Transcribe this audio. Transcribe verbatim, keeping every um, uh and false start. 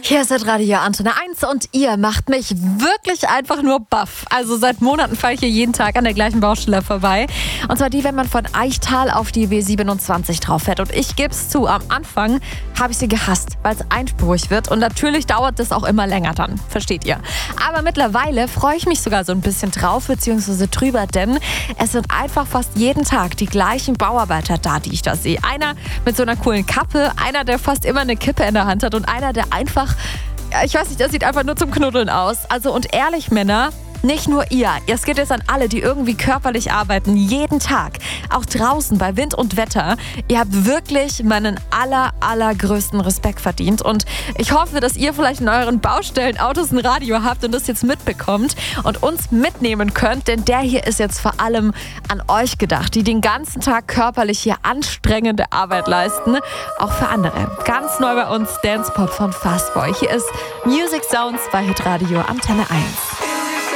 Hier ist Radio Antenne eins und ihr macht mich wirklich einfach nur baff. Also seit Monaten fahre ich hier jeden Tag an der gleichen Baustelle vorbei. Und zwar die, wenn man von Eichtal auf die B siebenundzwanzig drauf fährt. Und ich gebe es zu, am Anfang habe ich sie gehasst, weil es einspurig wird. Und natürlich dauert das auch immer länger dann, versteht ihr. Aber mittlerweile freue ich mich sogar so ein bisschen drauf, beziehungsweise drüber, denn es sind einfach fast jeden Tag die gleichen Bauarbeiter da, die ich da sehe. Einer mit so einer coolen Kappe, einer, der fast immer eine Kippe in der Hand hat und einer, der einfach, ich weiß nicht, der sieht einfach nur zum Knuddeln aus. Also und ehrlich, Männer, nicht nur ihr. Es geht jetzt an alle, die irgendwie körperlich arbeiten, jeden Tag. Auch draußen bei Wind und Wetter. Ihr habt wirklich meinen aller, allergrößten Respekt verdient. Und ich hoffe, dass ihr vielleicht in euren Baustellen Autos ein Radio habt und das jetzt mitbekommt und uns mitnehmen könnt. Denn der hier ist jetzt vor allem an euch gedacht, die den ganzen Tag körperlich hier anstrengende Arbeit leisten. Auch für andere. Ganz neu bei uns, Dance Pop von Fastboy. Hier ist Music Sounds bei Hitradio Antenne eins.